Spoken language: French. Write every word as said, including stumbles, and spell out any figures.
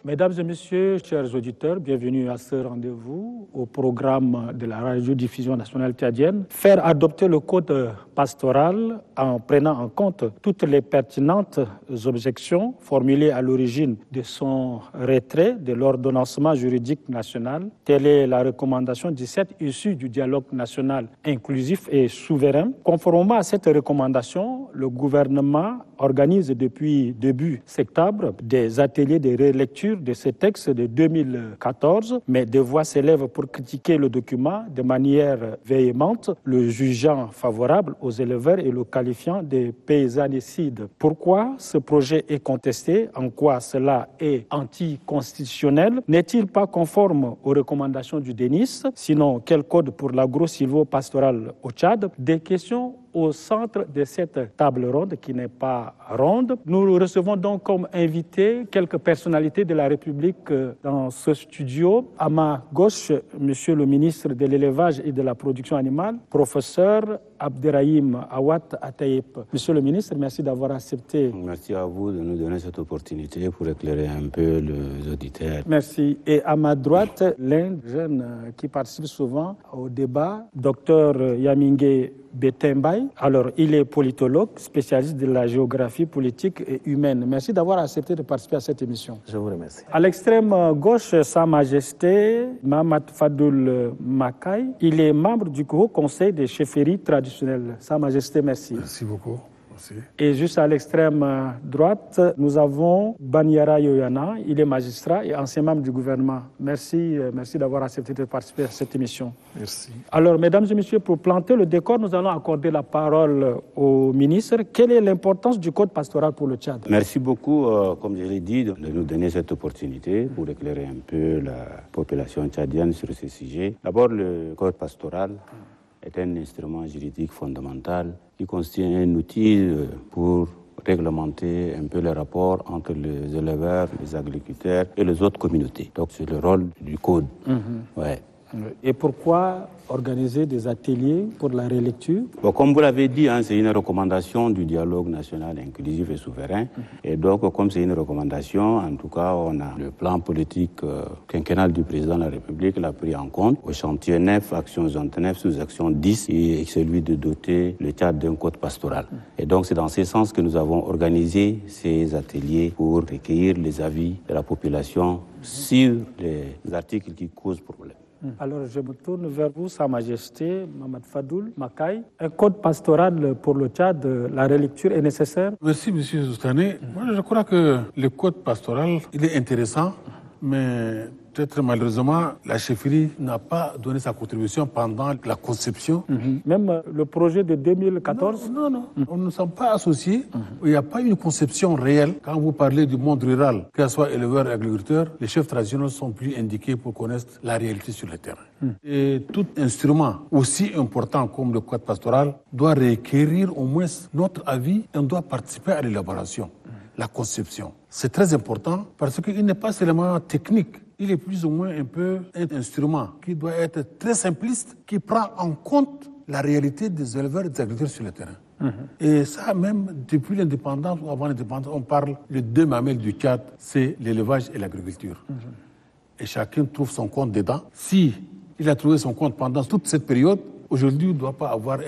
Mesdames et messieurs, chers auditeurs, bienvenue à ce rendez-vous au programme de la radiodiffusion nationale tchadienne. Faire adopter le code pastoral en prenant en compte toutes les pertinentes objections formulées à l'origine de son retrait de l'ordonnancement juridique national. Telle est la recommandation dix-sept issue du dialogue national inclusif et souverain. Conformément à cette recommandation, le gouvernement organise depuis début septembre des ateliers de relecture de ces textes de deux mille quatorze, mais des voix s'élèvent pour critiquer le document de manière véhémente, le jugeant favorable aux éleveurs et le qualifiant de paysannicide. Pourquoi ce projet est contesté? En quoi cela est anticonstitutionnel? N'est-il pas conforme aux recommandations du D E N I S? Sinon, quel code pour l'agro-silvo-pastoral au Tchad? Des questions au centre de cette table ronde qui n'est pas ronde. Nous recevons donc comme invités quelques personnalités de la République dans ce studio. À ma gauche, Monsieur le ministre de l'Élevage et de la Production animale, professeur Abderrahim Awad Ataïp. Monsieur le ministre, merci d'avoir accepté. Merci à vous de nous donner cette opportunité pour éclairer un peu les auditeurs. Merci. Et à ma droite, l'un des jeunes qui participe souvent au débat, docteur Yamingue Betembay. Alors, il est politologue, spécialiste de la géographie politique et humaine. Merci d'avoir accepté de participer à cette émission. Je vous remercie. À l'extrême gauche, Sa Majesté Mahamat Fadoul Makai. Il est membre du Haut Conseil des chefferies traditionnelles. Sa Majesté, merci. Merci beaucoup. Merci. Et juste à l'extrême droite, nous avons Banyara Yoyana. Il est magistrat et ancien membre du gouvernement. Merci, merci d'avoir accepté de participer à cette émission. Merci. Alors, mesdames et messieurs, pour planter le décor, nous allons accorder la parole au ministre. Quelle est l'importance du code pastoral pour le Tchad? Merci beaucoup, euh, comme je l'ai dit, de nous donner cette opportunité pour éclairer un peu la population tchadienne sur ce sujet. D'abord, le code pastoral est un instrument juridique fondamental qui constitue un outil pour réglementer un peu les rapports entre les éleveurs, les agriculteurs et les autres communautés. Donc c'est le rôle du code. Mm-hmm. Ouais. Et pourquoi organiser des ateliers pour la relecture? Bon, comme vous l'avez dit, hein, c'est une recommandation du dialogue national inclusif et souverain. Mm-hmm. Et donc, comme c'est une recommandation, en tout cas, on a le plan politique euh, quinquennal du président de la République l'a pris en compte. Au chantier neuf, action vingt-neuf, sous-action dix, et celui de doter le Tchad d'un code pastoral. Mm-hmm. Et donc, c'est dans ce sens que nous avons organisé ces ateliers pour recueillir les avis de la population mm-hmm. sur les articles qui causent problème. Alors, je me tourne vers vous, Sa Majesté, Mahamat Fadoul Makai. Un code pastoral pour le Tchad, la relecture est nécessaire? Merci, Monsieur Zoustané. Moi, je crois que le code pastoral, il est intéressant, mais peut-être malheureusement, la chefferie n'a pas donné sa contribution pendant la conception. Mm-hmm. Même le projet de deux mille quatorze? Non, non, non. Mm-hmm. On ne sommes pas associés. Mm-hmm. Il n'y a pas une conception réelle. Quand vous parlez du monde rural, que ce soit éleveurs et agriculteurs, les chefs traditionnels sont plus indiqués pour connaître la réalité sur le terrain. Mm. Et tout instrument aussi important comme le code pastoral doit requérir au moins notre avis et on doit participer à l'élaboration, mm. la conception. C'est très important parce qu'il n'est pas seulement technique. Il est plus ou moins un peu un instrument qui doit être très simpliste, qui prend en compte la réalité des éleveurs et des agriculteurs sur le terrain. Mmh. Et ça, même depuis l'indépendance ou avant l'indépendance, on parle les deux mamelles du Tchad, c'est l'élevage et l'agriculture. Mmh. Et chacun trouve son compte dedans. Si il a trouvé son compte pendant toute cette période, aujourd'hui, il ne doit pas avoir